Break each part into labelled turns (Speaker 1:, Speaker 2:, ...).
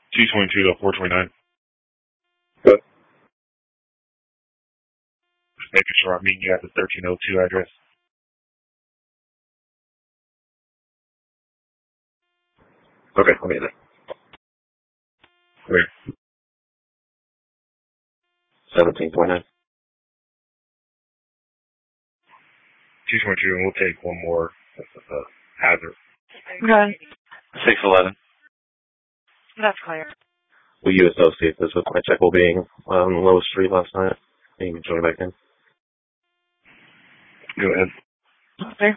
Speaker 1: 222 to 429.
Speaker 2: Good.
Speaker 1: Just making sure I'm meeting you at the 1302 address.
Speaker 2: Okay, I'll meet it.
Speaker 1: Where?
Speaker 2: 17.9.
Speaker 1: 222, and we'll take one more hazard.
Speaker 3: Okay.
Speaker 2: 611.
Speaker 3: That's clear.
Speaker 2: Will you associate this with my check being on Low Street last night? You can join back in.
Speaker 1: Go ahead.
Speaker 3: Okay.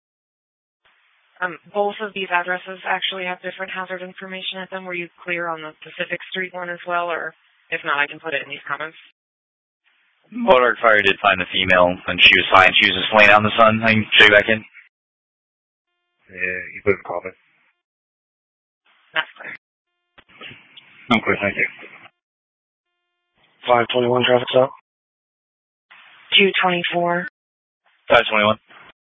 Speaker 3: Both of these addresses actually have different hazard information at them. Were you clear on the Pacific Street one as well, or if not, I can put it in these comments.
Speaker 4: Monarch Fire did find the female, and she was fine. She was just laying out in the sun. I can show you back in.
Speaker 1: Yeah, you put in the comment.
Speaker 3: That's clear.
Speaker 1: Okay, thank you.
Speaker 5: 521 traffic stop.
Speaker 3: 224.
Speaker 4: 521.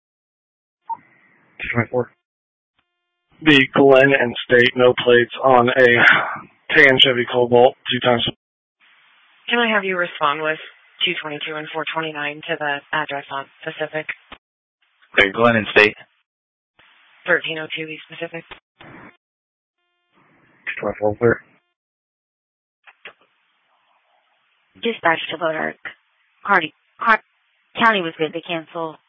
Speaker 1: 224.
Speaker 5: The Glen and State, no plates on a tan Chevy Cobalt, 2 times.
Speaker 3: Can I have you respond with 222 and 429 to the address on Pacific?
Speaker 4: Clear. Glen and State.
Speaker 3: 1302 East Pacific.
Speaker 1: 224 clear.
Speaker 6: Dispatch to Monarch. County was good to cancel